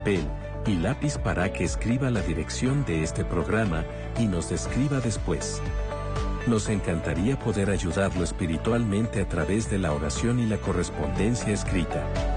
papel y lápiz para que escriba la dirección de este programa y nos escriba después. Nos encantaría poder ayudarlo espiritualmente a través de la oración y la correspondencia escrita.